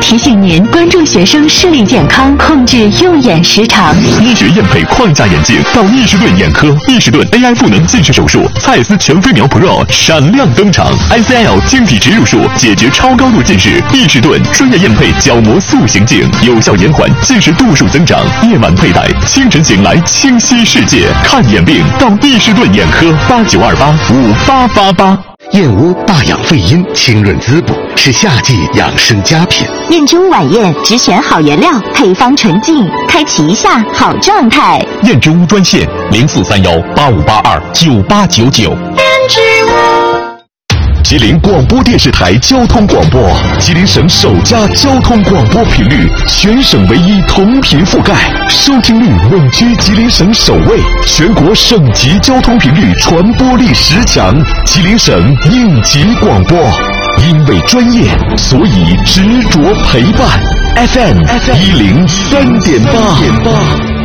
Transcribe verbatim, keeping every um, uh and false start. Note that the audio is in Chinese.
提醒您关注学生视力健康，控制用眼时长。 医学验配框架眼镜到易士顿眼科，易士顿 A I 赋能近视手术，蔡司全飞秒 Pro 闪亮登场 ，I C L 晶体植入术解决超高度近视，易士顿专业验配角膜塑形镜，有效延缓近视度数增长。夜晚佩戴，清晨醒来清晰世界。看眼病到易士顿眼科，八九二八五八八八。 燕窝大养肺阴，清润滋补，是夏季养生佳品。 燕中晚宴只选好原料，配方纯净，开启一下好状态。 燕之屋专线零四三幺八五八二九八九九。 燕之屋。 吉林广播电视台交通广播，吉林省首家交通广播频率，全省唯一同频覆盖，收听率稳居吉林省首位，全国省级交通频率传播力十强，吉林省应急广播。因为专业，所以执着陪伴。F M 一零三点八。